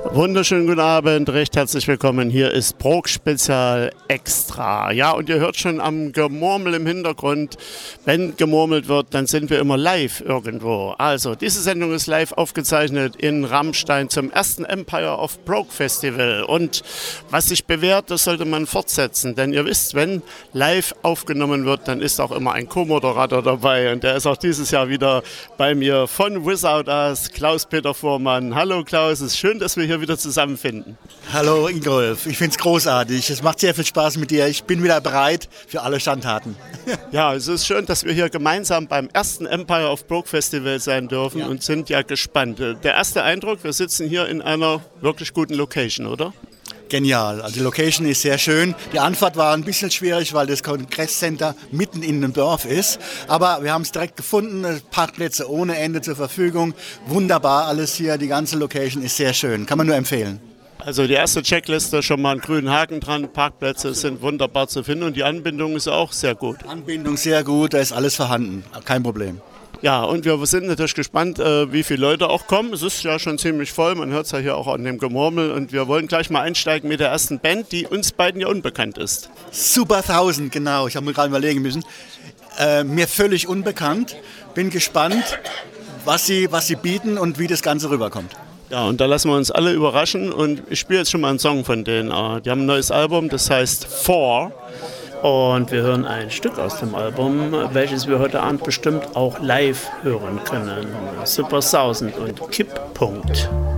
Wunderschönen guten Abend, recht herzlich willkommen. Hier ist Prog Spezial Extra. Ja, und ihr hört schon am Gemurmel im Hintergrund. Wenn gemurmelt wird, dann sind wir immer live irgendwo. Also, diese Sendung ist live aufgezeichnet in Rammstein zum ersten Empire of Prog Festival. Und was sich bewährt, das sollte man fortsetzen. Denn ihr wisst, wenn live aufgenommen wird, dann ist auch immer ein Co-Moderator dabei. Und der ist auch dieses Jahr wieder bei mir von Without Us, Klaus-Peter Fuhrmann. Hallo Klaus, es ist schön, dass wir hier wieder zusammenfinden. Hallo Ingolf, ich finde es großartig. Es macht sehr viel Spaß mit dir. Ich bin wieder bereit für alle Schandtaten. Ja, es ist schön, dass wir hier gemeinsam beim ersten Empire of Prog Festival sein dürfen und sind ja gespannt. Der erste Eindruck, wir sitzen hier in einer wirklich guten Location, oder? Genial, also die Location ist sehr schön. Die Anfahrt war ein bisschen schwierig, weil das Kongresscenter mitten in einem Dorf ist. Aber wir haben es direkt gefunden, Parkplätze ohne Ende zur Verfügung. Wunderbar alles hier, die ganze Location ist sehr schön, kann man nur empfehlen. Also die erste Checkliste, schon mal einen grünen Haken dran, Parkplätze sind wunderbar zu finden und die Anbindung ist auch sehr gut. Anbindung sehr gut, da ist alles vorhanden, kein Problem. Ja, und wir sind natürlich gespannt, wie viele Leute auch kommen. Es ist ja schon ziemlich voll, man hört es ja hier auch an dem Gemurmel. Und wir wollen gleich mal einsteigen mit der ersten Band, die uns beiden ja unbekannt ist. Super 1000, genau, ich habe mir gerade überlegen müssen. Mir völlig unbekannt, bin gespannt, was sie bieten und wie das Ganze rüberkommt. Ja, und da lassen wir uns alle überraschen und ich spiele jetzt schon mal einen Song von denen. Die haben ein neues Album, das heißt Four. Und wir hören ein Stück aus dem Album, welches wir heute Abend bestimmt auch live hören können. Super 1000 und Kipppunkt.